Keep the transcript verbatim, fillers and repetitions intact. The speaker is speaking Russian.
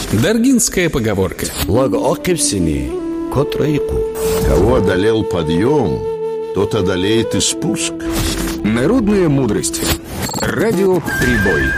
Даргинская поговорка. Кого одолел подъем, тот одолеет и спуск. Народная мудрость. Радио «Прибой».